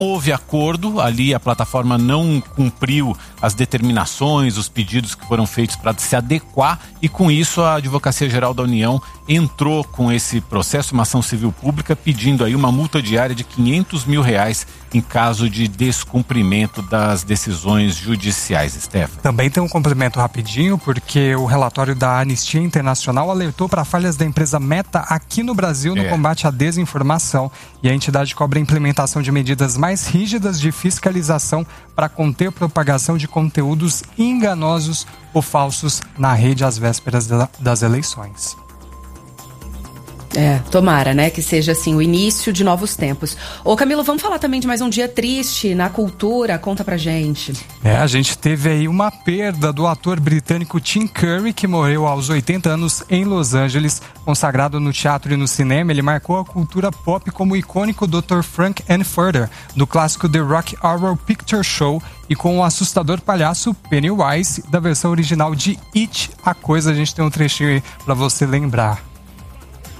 houve acordo, ali a plataforma não cumpriu as determinações, os pedidos que foram feitos para se adequar, e com isso a Advocacia Geral da União entrou com esse processo, uma ação civil pública, pedindo aí uma multa diária de R$500 mil em caso de descumprimento das decisões judiciais. Stefan. Também tem um complemento rapidinho, porque o relatório da Anistia Internacional alertou para falhas da empresa Meta aqui no Brasil no combate à desinformação, e a entidade cobra a implementação de medidas mais rígidas de fiscalização para conter a propagação de conteúdos enganosos ou falsos na rede às vésperas das eleições. Tomara, né, que seja assim o início de novos tempos. Ô Camilo, vamos falar também de mais um dia triste na cultura, conta pra gente. A gente teve aí uma perda do ator britânico Tim Curry, que morreu aos 80 anos em Los Angeles. Consagrado no teatro e no cinema, ele marcou a cultura pop como o icônico Dr. Frank Furter, do clássico The Rocky Horror Picture Show, e com o assustador palhaço Pennywise, da versão original de It, a Coisa. A gente tem um trechinho aí pra você lembrar.